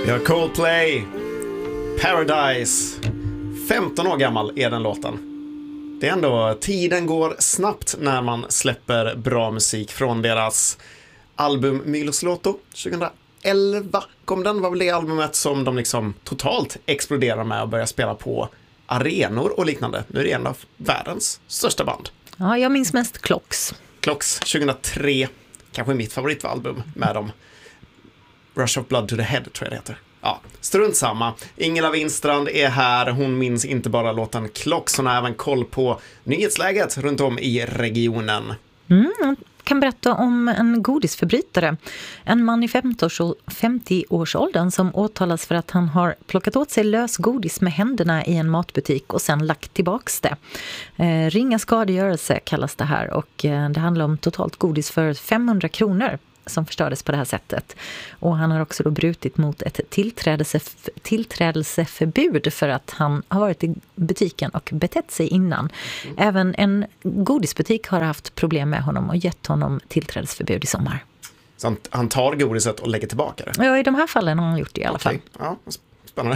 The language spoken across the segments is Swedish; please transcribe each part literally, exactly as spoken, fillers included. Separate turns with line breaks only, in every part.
Vi har Coldplay, Paradise. femton år gammal är den låten. Det är ändå, tiden går snabbt när man släpper bra musik från deras album Mylos Lotto. tjugoelva kom den, var väl det albumet som de liksom totalt exploderar med och börjar spela på arenor och liknande. Nu är det en av världens största band.
Ja, jag minns mest Clocks.
Clocks, tjugohundratre, kanske mitt favoritalbum med dem. Rush of Blood to the Head tror jag det heter. Ja, strunt samma. Ingela Winstrand är här. Hon minns inte bara låten Clocks, hon har även koll på nyhetsläget runt om i regionen.
Mm, jag kan berätta om en godisförbrytare. En man i femtio-årsåldern som åtalas för att han har plockat åt sig lös godis med händerna i en matbutik och sen lagt tillbaks det. Eh, ringa skadegörelse kallas det här, och eh, det handlar om totalt godis för femhundra kronor som förstördes på det här sättet. Och han har också då brutit mot ett tillträdelsef- tillträdelseförbud för att han har varit i butiken och betett sig innan. Även en godisbutik har haft problem med honom och gett honom tillträdesförbud i sommar.
Så han, han tar godiset och lägger tillbaka det?
Ja, i de här fallen har han gjort det i alla
okay.
fall.
Ja, spännande.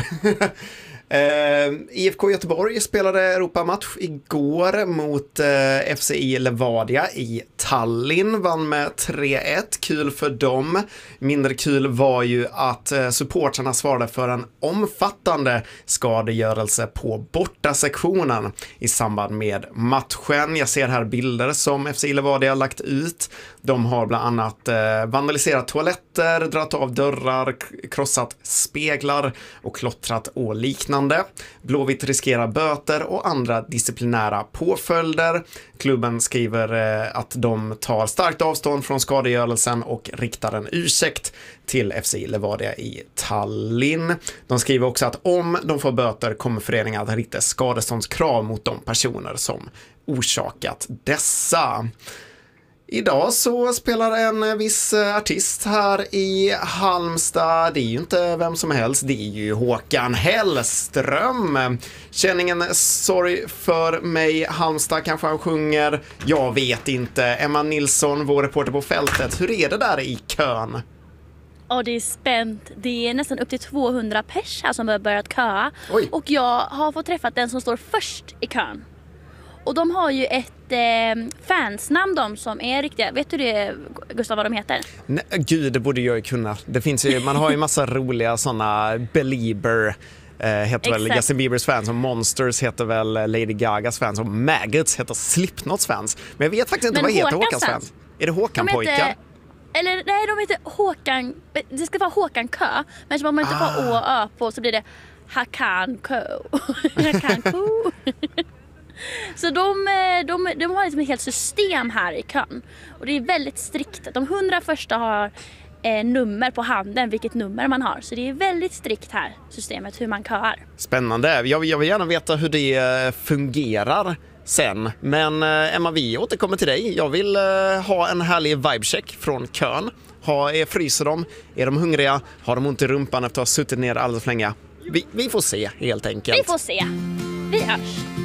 Uh, I F K Göteborg spelade Europamatch igår mot uh, F C I Levadia i Tallinn, vann med tre ett, kul för dem. Mindre kul var ju att uh, supportrarna svarade för en omfattande skadegörelse på bortasektionen i samband med matchen. Jag ser här bilder som F C I Levadia lagt ut. De har bland annat uh, vandaliserat toaletter, dratt av dörrar, k- krossat speglar och klottrat och liknande. Blåvitt riskerar böter och andra disciplinära påföljder. Klubben skriver eh, att de tar starkt avstånd från skadegörelsen och riktar en ursäkt till F C I Levadia i Tallinn. De skriver också att om de får böter kommer föreningen att rikta skadeståndskrav mot de personer som orsakat dessa. Idag så spelar en viss artist här i Halmstad. Det är ju inte vem som helst, det är ju Håkan Hellström. Känningen Sorry för mig, Halmstad kanske han sjunger. Jag vet inte. Emma Nilsson, vår reporter på fältet. Hur är det där i kön?
Ja, det är spänt. Det är nästan upp till tvåhundra pers här som har börjat köa.
Oj.
Och jag har fått träffa den som står först i kön. Och de har ju ett eh, fansnamn, de som är riktiga. Vet du det, Gustav, vad de heter?
Nej, gud, det borde jag ju kunna. Det finns ju, man har ju massa roliga sådana Belieber eh, heter väl Justin Biebers fans, och Monsters heter väl Lady Gagas fans, och Maggots heter Slipknots fans. Men jag vet faktiskt inte
Men
vad heter
Håkans
Håkans fans.
fans?
Är det Håkan-pojkar?
Eller nej, de heter Håkan. Det ska vara Håkan Kö. Men om man inte
Ah.
får Å och Ö på så blir det Hakan Kö. Hakan Kö. Så de, de, de har liksom ett helt system här i kön. Och det är väldigt strikt. De hundra första har eh, nummer på handen, vilket nummer man har. Så det är väldigt strikt här, systemet, hur man köar.
Spännande. Jag, jag vill gärna veta hur det fungerar sen. Men Emma, vi återkommer till dig. Jag vill uh, ha en härlig vibecheck från kön. Ha, är, fryser de? Är de hungriga? Har de ont i rumpan efter att ha suttit ner alldeles för länge? Vi, vi får se helt enkelt.
Vi får se. Vi hörs.